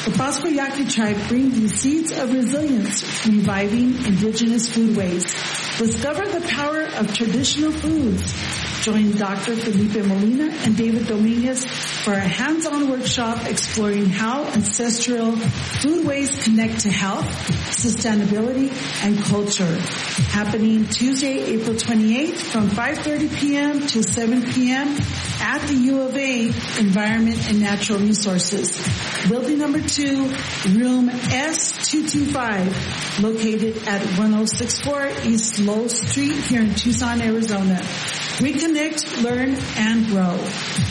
The Pasco Yaqui tribe brings you seeds of resilience, reviving indigenous foodways. Discover the power of traditional foods. Join Dr. Felipe Molina and David Dominguez for a hands-on workshop exploring how ancestral foodways connect to health, sustainability, and culture. Happening Tuesday, April 28th from 5:30 p.m. to 7 p.m. at the U of A Environment and Natural Resources. Building number 2, room S225, located at 1064 East Lowell Street here in Tucson, Arizona. Reconnect, learn, and grow.